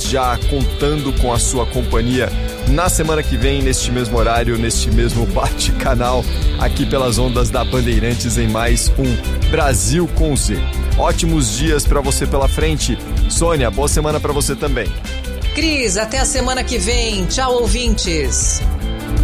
já contando com a sua companhia na semana que vem, neste mesmo horário, neste mesmo bate-canal, aqui pelas ondas da Bandeirantes em mais um Brasil com Z. Ótimos dias para você pela frente. Sônia, boa semana para você também. Cris, até a semana que vem. Tchau, ouvintes.